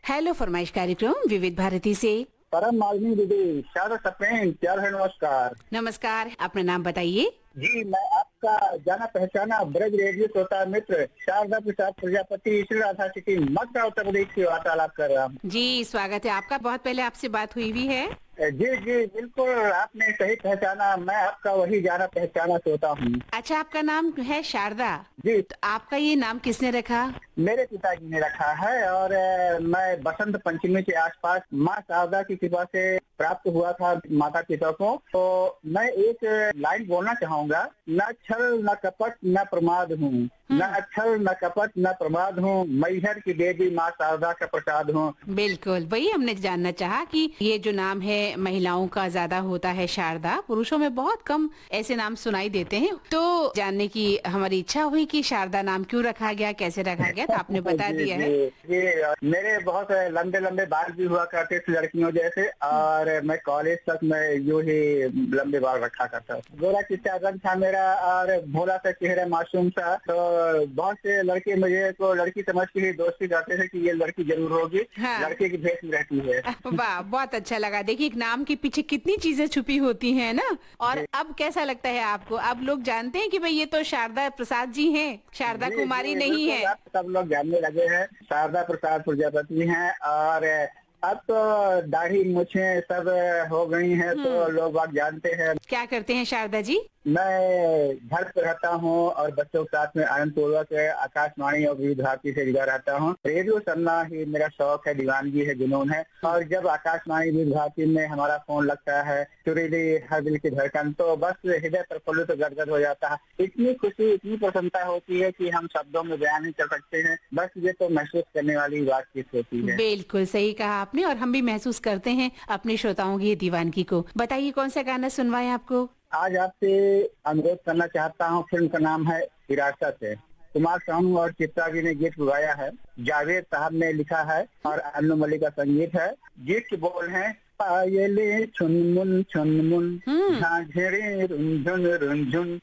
Hello फरमाइश कार्यक्रम विविध भारती से। परम मालिनी दीदी, शारदा सप्रेम, प्यार है, नमस्कार। नमस्कार, अपना नाम बताइए। जी, मैं आपका जाना पहचाना ब्रज रेडियो श्रोता मित्र शारदा प्रसाद प्रजापति श्री राधा सिटी मथुरा उत्तर प्रदेश से वार्तालाप कर रहा हूँ। जी स्वागत है आपका। बहुत पहले आपसे बात हुई भी है। जी जी बिल्कुल, आपने सही पहचाना, मैं आपका वही जाना पहचाना श्रोता हूँ। अच्छा, आपका नाम है शारदा। जी, तो आपका ये नाम किसने रखा? मेरे पिताजी ने रखा है और मैं बसंत पंचमी के आसपास माँ शारदा की कृपा से प्राप्त हुआ था माता पिता को। तो मैं एक लाइन बोलना चाहूंगा, न छल न कपट न प्रमाद हूँ, न छल न कपट न प्रमाद हूँ, मैहर की देवी माँ शारदा का प्रसाद हूँ। बिल्कुल, वही हमने जानना चाहा कि ये जो नाम है महिलाओं का ज्यादा होता है शारदा, पुरुषों में बहुत कम ऐसे नाम सुनाई देते हैं। तो जानने की हमारी इच्छा हुई कि शारदा नाम क्यों रखा गया, कैसे रखा गया, तो आपने बता दिया है। जी, मेरे बहुत लंबे लंबे बाल भी हुआ करते थे लड़कियों जैसे, और मैं कॉलेज तक मैं यूं ही लंबे बाल रखा करता था। गोरा चिट्टा रंग था मेरा और भोला सा चेहरा, मासूम सा। तो बहुत से लड़के मुझे को लड़की समझ के ही दोस्ती करते थे कि ये लड़की जरूर होगी। हाँ। लड़के की भेष में रहती है। वाह, बहुत अच्छा लगा। देखिए, एक नाम के पीछे कितनी चीजें छुपी होती हैं ना। और अब कैसा लगता है आपको? अब लोग जानते हैं कि भाई ये तो शारदा प्रसाद जी हैं, शारदा जी, कुमारी जी, नहीं है। अब सब लोग जानने लगे हैं शारदा प्रसाद प्रजापति हैं। और अब तो दाढ़ी मूछें सब हो गई हैं, तो लोग बात जानते हैं। क्या करते हैं शारदा जी? मैं घर पे रहता हूँ और बच्चों के साथ में आनंद पूर्वक आकाशवाणी और विविध भारती से जुड़ा रहता हूँ। रेडियो सुनना ही मेरा शौक है, दीवानगी है, जुनून है। और जब आकाशवाणी विविध भारती में हमारा फोन लगता है, सुरीली हर दिल की धड़कन, तो बस हृदय प्रफुल्लित तो गदगद हो जाता है। इतनी खुशी, इतनी प्रसन्नता होती है कि हम शब्दों में बयान नहीं कर सकते हैं। बस ये तो महसूस करने वाली बातचीत होती है। बिल्कुल सही कहा आपने, और हम भी महसूस करते हैं अपने श्रोताओं की ये दीवानगी को। बताइए कौन सा गाना सुनवाएं आपको? आज आपसे अनुरोध करना चाहता हूँ। फिल्म का नाम है विरासत है। कुमार सानू और चित्रा जी ने गीत गाया है, जावेद साहब ने लिखा है और अन्नू मलिक का संगीत है। गीत के बोल हैं, पायले छुनमुन छुनमुन, झांझरे रुंझुन रुंझुन,